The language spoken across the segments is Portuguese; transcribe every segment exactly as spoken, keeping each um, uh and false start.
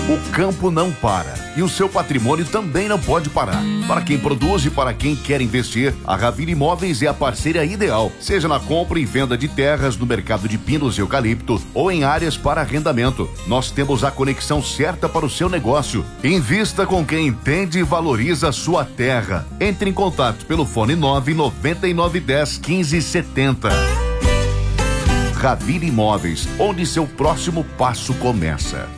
O campo não para e o seu patrimônio também não pode parar. Para quem produz e para quem quer investir, a Ravile Imóveis é a parceira ideal, seja na compra e venda de terras no mercado de pinos e eucalipto ou em áreas para arrendamento. Nós temos a conexão certa para o seu negócio. Invista com quem entende e valoriza a sua terra. Entre em contato pelo fone nove nove nove um zero quinze setenta. Ravile Imóveis, onde seu próximo passo começa.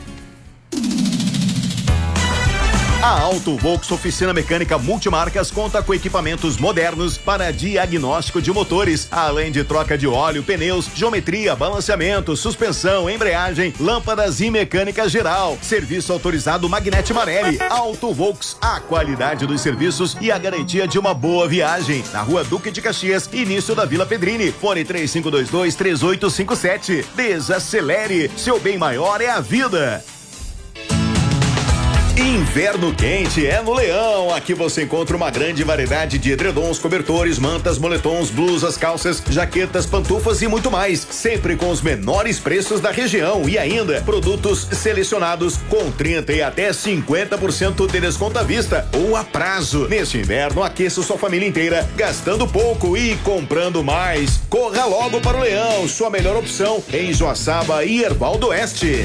A Auto Volks Oficina Mecânica Multimarcas conta com equipamentos modernos para diagnóstico de motores, além de troca de óleo, pneus, geometria, balanceamento, suspensão, embreagem, lâmpadas e mecânica geral. Serviço autorizado Magnete Marelli. Auto Volks, a qualidade dos serviços e a garantia de uma boa viagem. Na Rua Duque de Caxias, início da Vila Pedrini. Fone três cinco dois dois, três oito cinco sete. Desacelere, seu bem maior é a vida. Inverno quente é no Leão. Aqui você encontra uma grande variedade de edredons, cobertores, mantas, moletons, blusas, calças, jaquetas, pantufas e muito mais. Sempre com os menores preços da região e ainda produtos selecionados com trinta e até cinquenta por cento de desconto à vista ou a prazo. Neste inverno, aqueça sua família inteira, gastando pouco e comprando mais. Corra logo para o Leão, sua melhor opção em Joaçaba e Erval do Oeste.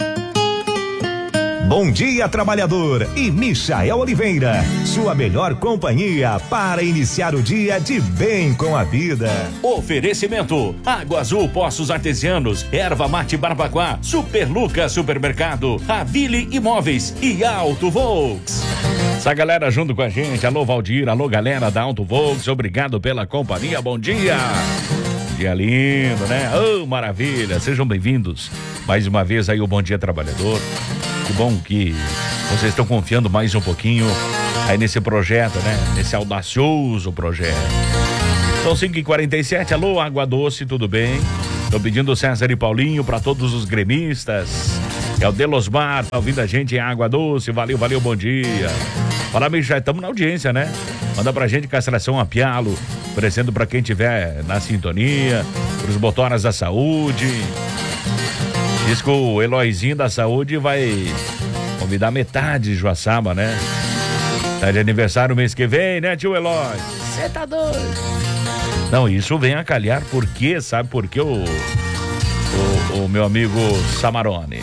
Bom dia, trabalhador, e Michael Oliveira, sua melhor companhia para iniciar o dia de bem com a vida. Oferecimento: Água Azul Poços Artesianos, Erva Mate Barbacoa, Super Lucas Supermercado, Ravile Imóveis e Auto Volks. Essa galera junto com a gente, alô Valdir, alô galera da Auto Volks, obrigado pela companhia, bom dia. Dia lindo, né? Oh, maravilha, sejam bem-vindos mais uma vez aí o Bom Dia Trabalhador. Que bom que vocês estão confiando mais um pouquinho aí nesse projeto, né? Nesse audacioso projeto. São cinco e quarenta e sete, alô Água Doce, tudo bem? Tô pedindo César e Paulinho para todos os gremistas. É o Delosmar, tá ouvindo a gente em Água Doce, valeu, valeu, bom dia. Fala, Michel, estamos na audiência, né? Manda pra gente castração a pialo, oferecendo pra quem tiver na sintonia, pros motoras da saúde. Diz que o Eloizinho da Saúde vai convidar metade de Joaçaba, né? Tá de aniversário mês que vem, né, tio Eloy? Você tá doido? Não, isso vem a calhar porque, sabe por quê, o, o, o meu amigo Samarone?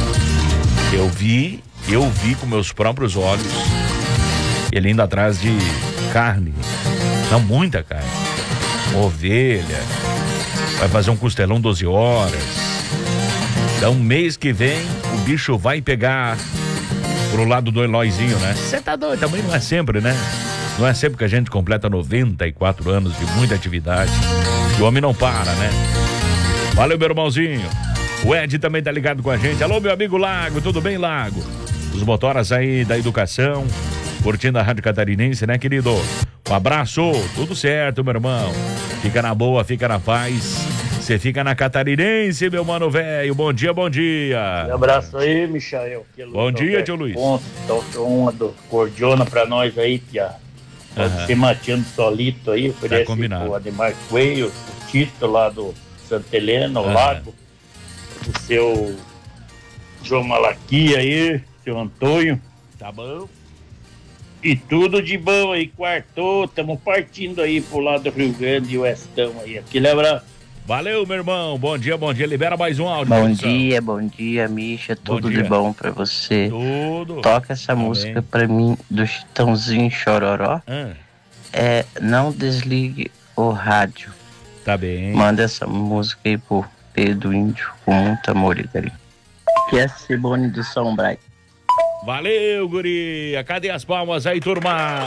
Eu vi, eu vi com meus próprios olhos ele indo atrás de carne. Não, muita carne. Ovelha. Vai fazer um costelão doze horas. Então, mês que vem, o bicho vai pegar pro lado do Eloizinho, né? Você tá doido? Também não é sempre, né? Não é sempre que a gente completa noventa e quatro anos de muita atividade. E o homem não para, né? Valeu, meu irmãozinho. O Ed também tá ligado com a gente. Alô, meu amigo Lago, tudo bem, Lago? Os motoras aí da educação, curtindo a Rádio Catarinense, né, querido? Um abraço, tudo certo, meu irmão. Fica na boa, fica na paz. Você fica na Catarinense, meu mano velho. Bom dia, bom dia. Um abraço aí, Michael. Bom dia, tio Luiz. Toca uma do Cordiona pra nós aí, tia. Pode Aham. ser mateando solito aí. Oferece combinado. o Ademar Coelho, o Tito lá do Santa Helena, o Aham. Lago. O seu João Malaquia aí, seu Antônio. Tá bom. E tudo de bom aí, quartou. Estamos partindo aí pro lado do Rio Grande e Oestão aí. Aquele abraço. Valeu, meu irmão. Bom dia, bom dia. Libera mais um áudio. Bom produção. dia, bom dia, Misha. Tudo dia. de bom pra você. Tudo. Toca essa Amém. música pra mim do Chitãozinho Chororó. Ah, É Não Desligue o Rádio. tá bem. Manda essa música aí pro Pedro Índio com muito amor e carinho. Que é Simone do São Brás. Valeu, guria. Cadê as palmas aí, turma?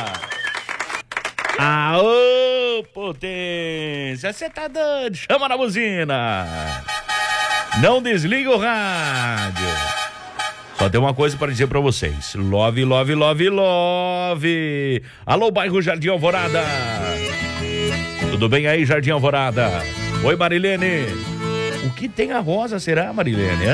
Aô, potência. Você tá dando? Chama na buzina. Não desliga o rádio. Só tem uma coisa para dizer para vocês. Love, love, love, love. Alô, bairro Jardim Alvorada. Tudo bem aí, Jardim Alvorada? Oi, Marilene. O que tem a Rosa, será, Marilene?